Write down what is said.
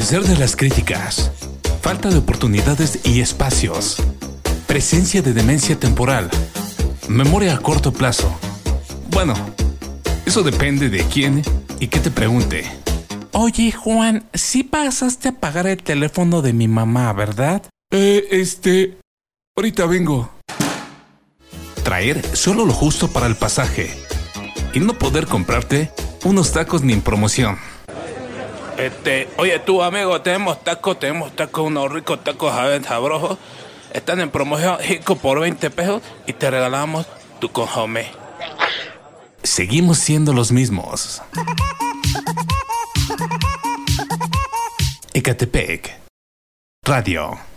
pesar de las críticas, falta de oportunidades y espacios, presencia de demencia temporal, memoria a corto plazo. Bueno, eso depende de quién y qué te pregunte. Oye, Juan, sí pasaste a pagar el teléfono de mi mamá, ¿verdad? Ahorita vengo. Traer solo lo justo para el pasaje y no poder comprarte unos tacos ni en promoción. Oye tú, amigo, tenemos tacos, unos ricos tacos sabrosos. Están en promoción, rico por 20 pesos y te regalamos tu consomé. Seguimos siendo los mismos. Ecatepec Radio.